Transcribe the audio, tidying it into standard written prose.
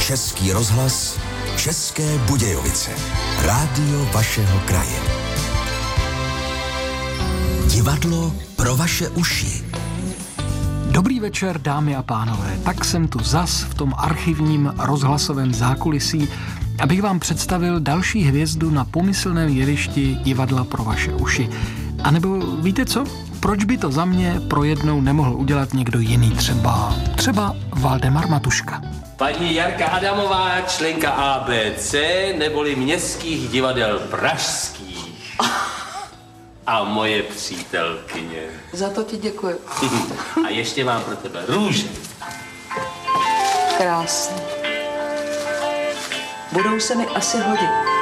Český rozhlas, České Budějovice. Rádio vašeho kraje. Divadlo pro vaše uši. Dobrý večer, dámy a pánové. Tak jsem tu zas v tom archivním rozhlasovém zákulisí, abych vám představil další hvězdu na pomyslném jevišti Divadla pro vaše uši. A nebo víte co? Proč by to za mě pro jednou nemohl udělat někdo jiný, třeba Valdemar Matuška? Paní Jarka Adamová, členka ABC, neboli Městských divadel pražských. A moje přítelkyně. Za to ti děkuji. A ještě mám pro tebe růže. Krásný. Budou se mi asi hodit.